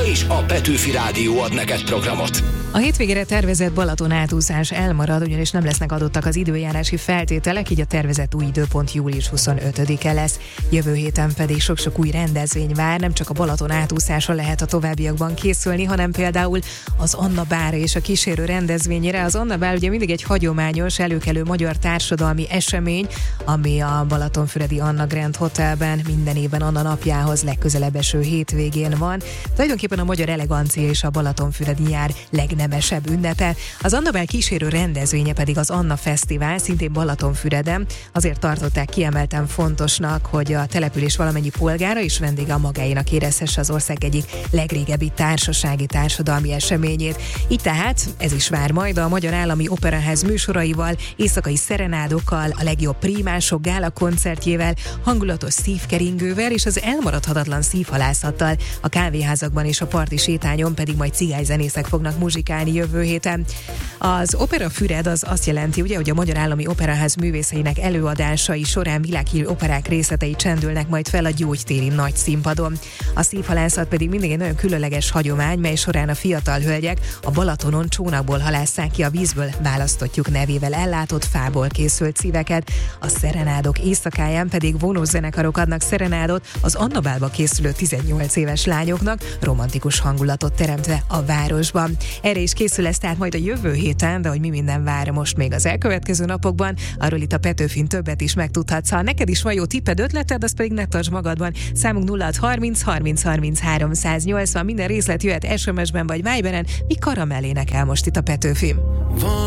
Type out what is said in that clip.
és a Petőfi Rádió ad neked programot. A hétvégére tervezett Balaton átúszás elmarad, ugyanis nem lesznek adottak az időjárási feltételek, így a tervezett új időpont július 25-e lesz. Jövő héten pedig sok-sok új rendezvény vár, nem csak a Balaton átúszásra lehet a továbbiakban készülni, hanem például az Anna Bár és a kísérő rendezvényére. Az Anna Bár ugye mindig egy hagyományos, előkelő magyar társadalmi esemény, ami a Balatonfüredi Anna Grand Hotelben minden évben Anna napjához legközelebb eső hétvégén van. Tulajdonképpen a magyar elegancia és a Balatonfüredi nyár legnemesebb ünnepe. Az Anna Bár kísérő rendezvénye pedig az Anna Fesztivál, szintén Balatonfüreden. Azért tartották kiemelten fontosnak, hogy a település valamennyi polgára és vendége a magáénak érezhesse az ország egyik legrégebbi társasági társadalmi eseményét. Így tehát ez is vár majd a Magyar Állami Operaház műsoraival, éjszakai szerenádokkal, a legjobb prímások gála koncertjével, hangulatos szívkeringővel és az elmaradhatatlan szívhalászattal. A kávéházakban és a parti sétányon pedig majd cigányzenészek fognak muzsikálni jövő héten. Az Opera Füred az azt jelenti, ugye, hogy a Magyar Állami Operaház művészeinek előadásai során világhírű operák részletei csendülnek majd fel a gyógytéri nagy színpadon. A szívhalászat pedig mindig egy nagyon különleges hagyomány, mely során a fiatal hölgyek a Balatonon csónakból halásszák ki a vízből választotjuk nevével ellátott fából készült szíveket. A szerenádok éjszakáján pedig vonózenekarok adnak szerenádot az Anna Bálba készülő 18 éves lányoknak, romantikus hangulatot teremtve a városban. Erre is készül ez tehát majd a jövő héten, de hogy mi minden vár most még az elkövetkező napokban, arról itt a Petőfin többet is megtudhatsz. Ha neked is van jó tipped, ötleted, azt pedig ne tartsd magadban. Számunk 0630 30 30 380, minden részlet jöhet SMS-ben vagy Viberen, mi Karamell énekel most itt a Petőfin.